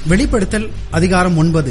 வெளிப்படுத்தல் அதிகாரம் 9.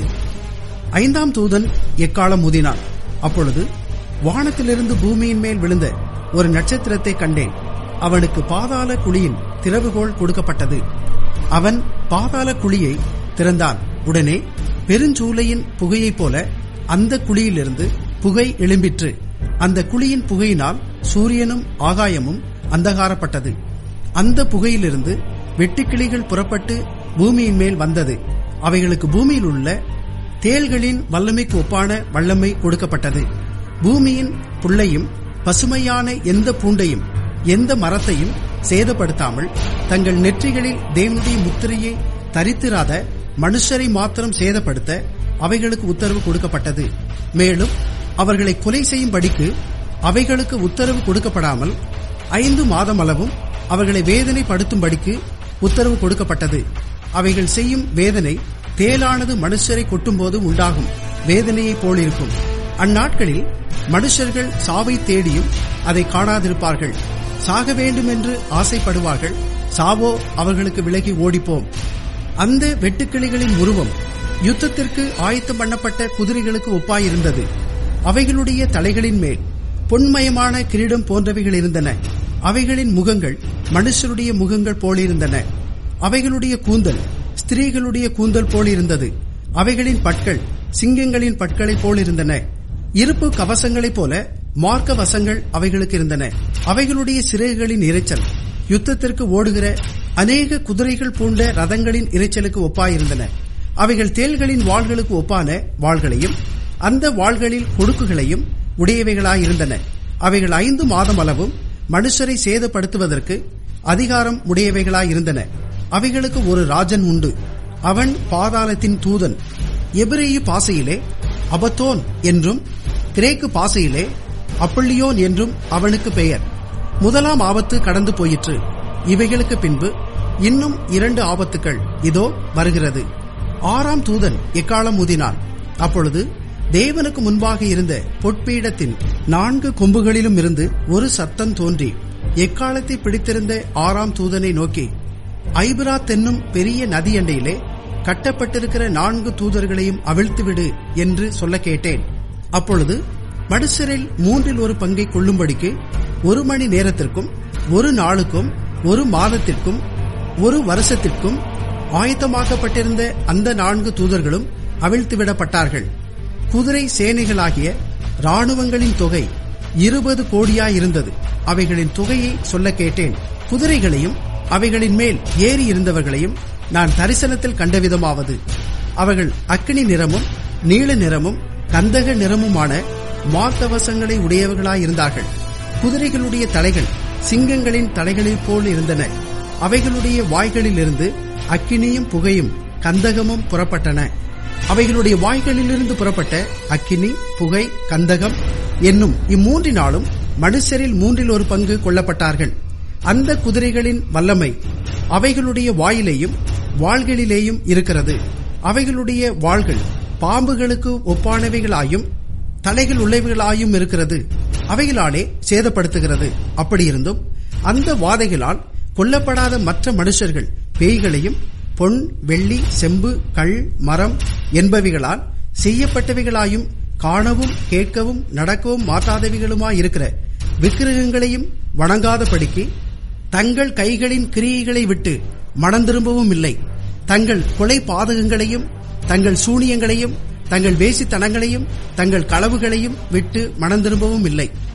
5ஆம் தூதன் எக்காளம் ஊதினான். அப்பொழுது வானத்திலிருந்து பூமியின் மேல் விழுந்த ஒரு நட்சத்திரத்தை கண்டேன். அவனுக்கு பாதாள குழியின் திறவுகோல் கொடுக்கப்பட்டது. அவன் பாதாள குழியை திறந்தான். உடனே பெருஞ்சூளையின் புகையைப் போல அந்த குழியிலிருந்து புகை எழும்பிற்று. அந்த குழியின் புகையினால் சூரியனும் ஆகாயமும் அந்தகாரப்பட்டது. அந்த புகையிலிருந்து வெட்டுக்கிளிகள் புறப்பட்டு பூமியின் மேல் வந்தது. அவைகளுக்கு பூமியில் உள்ள தேள்களின் வல்லமைக்கு ஒப்பான வல்லமை கொடுக்கப்பட்டது. பூமியின் புல்லையும் பசுமையான எந்த பூண்டையும் எந்த மரத்தையும் சேதப்படுத்தாமல் தங்கள் நெற்றிகளில் தேவனுடைய முத்திரையை தரித்திராத மனுஷரை மாத்திரம் சேதப்படுத்த அவைகளுக்கு உத்தரவு கொடுக்கப்பட்டது. மேலும் அவர்களை கொலை செய்யும்படிக்கு அவைகளுக்கு உத்தரவு கொடுக்கப்படாமல் 5 மாதம் அளவும் அவர்களை வேதனைப்படுத்தும்படிக்கு உத்தரவு கொடுக்கப்பட்டது. அவைகள் செய்யும் வேதனை தேளானது மனுஷரை கொட்டும்போது உண்டாகும் வேதனையைப் போலிருக்கும். அந்நாட்களில் மனுஷர்கள் சாவை தேடியும் அதை காணாதிருப்பார்கள். சாக வேண்டும் என்று ஆசைப்படுவார்கள். சாவோ அவர்களுக்கு விலகி ஓடிப்போம். அந்த வெட்டுக்கிளிகளின் உருவம் யுத்தத்திற்கு ஆயத்தம் பண்ணப்பட்ட குதிரைகளுக்கு ஒப்பாயிருந்தது. அவைகளுடைய தலைகளின் மேல் பொன்மயமான கிரீடம் போன்றவைகள் இருந்தன. அவைகளின் முகங்கள் மனுஷருடைய முகங்கள் போலிருந்தன. அவைகளுடைய கூந்தல் ஸ்திரீகளுடைய கூந்தல் போலிருந்தது. அவைகளின் பற்கள் சிங்கங்களின் பற்களைப் போலிருந்தன. இருப்பு கவசங்களைப் போல மார்க்க வசங்கள் அவைகளுக்கு இருந்தன. அவைகளுடைய சிறகுகளின் இரைச்சல் யுத்தத்திற்கு ஓடுகிற அநேக குதிரைகள் பூண்ட ரதங்களின் இரைச்சலுக்கு ஒப்பாயிருந்தன. அவைகள் தேள்களின் வாள்களுக்கு ஒப்பான வாள்களையும் அந்த வாள்களில் கொடுக்குகளையும் உடையவைகளாயிருந்தன. அவைகள் 5 மாதம் அளவும் மனுஷரை சேதப்படுத்துவதற்கு அதிகாரம் உடையவைகளாயிருந்தன. அவைகளுக்கு ஒரு ராஜன் உண்டு. அவன் பாதாளத்தின் தூதன். எபிரேய பாசையிலே அபத்தோன் என்றும் கிரேக்கு பாசையிலே அப்பல்லியோன் என்றும் அவனுக்கு பெயர். முதலாம் ஆபத்து கடந்து போயிற்று. இவைகளுக்கு பின்பு இன்னும் 2 ஆபத்துக்கள் இதோ வருகிறது. 6ஆம் தூதன் எக்காளம் ஊதினான். அப்பொழுது தேவனுக்கு முன்பாக இருந்த பொற்பீடத்தின் 4 கொம்புகளிலும் இருந்து ஒரு சத்தம் தோன்றி எக்காலத்தை பிடித்திருந்த 6ஆம் தூதனை நோக்கி, ஐபிராத் என்னும் பெரிய நதியண்டையிலே கட்டப்பட்டிருக்கிற 4 தூதர்களையும் அவிழ்த்துவிடு என்று சொல்ல கேட்டேன். அப்பொழுது மனுஷரில் 1/3 பங்கை கொள்ளும்படிக்கு 1 மணி நேரத்திற்கும் 1 நாளுக்கும் 1 மாதத்திற்கும் 1 வருஷத்திற்கும் ஆயத்தமாக்கப்பட்டிருந்த அந்த 4 தூதர்களும் அவிழ்த்துவிடப்பட்டார்கள். குதிரை சேனைகளாகிய இராணுவங்களின் தொகை 20 கோடியாயிருந்தது. அவைகளின் தொகையை சொல்ல கேட்டேன். குதிரைகளையும் அவைகளின் மேல் ஏறி இருந்தவர்களையும் நான் தரிசனத்தில் கண்டவிதமாவது, அவர்கள் அக்கினி நிறமும் நீல நிறமும் கந்தக நிறமுமான மார்க்கவசங்களை உடையவர்களாயிருந்தார்கள். குதிரைகளுடைய தலைகள் சிங்கங்களின் தலைகளைப் போல் இருந்தன. அவைகளுடைய வாய்களிலிருந்து அக்கினியும் புகையும் கந்தகமும் புறப்பட்டன. அவைகளுடைய வாய்களிலிருந்து புறப்பட்ட அக்கினி, புகை, கந்தகம் என்னும் இம்மூன்றினாலும் மனுஷரில் 1/3 பங்கு கொல்லப்பட்டார்கள். அந்த குதிரைகளின் வல்லமை அவைகளுடைய வாயிலேயும் வாள்களிலேயும் இருக்கிறது. அவைகளுடைய வாள்கள் பாம்புகளுக்கு ஒப்பானவைகளாயும் தலைகள் உள்ளவைகளாயும் இருக்கிறது. அவைகளாலே சேதப்படுத்துகிறது. அப்படியிருந்தும் அந்த வாதைகளால் கொல்லப்படாத மற்ற மனுஷர்கள் பேய்களையும் பொன், வெள்ளி, செம்பு, கல், மரம் என்பவைகளால் செய்யப்பட்டவைகளாயும் காணவும் கேட்கவும் நடக்கவும் மாட்டாதவைகளுமாயிருக்கிற விக்கிரகங்களையும் வணங்காதபடிக்கு தங்கள் கைகளின் கிரியைகளை விட்டு மனம் திரும்பவும் இல்லை. தங்கள் கொலை பாதகங்களையும் தங்கள் சூனியங்களையும் தங்கள் வேசித்தனங்களையும் தங்கள் களவுகளையும் விட்டு மனம் திரும்பவும் இல்லை.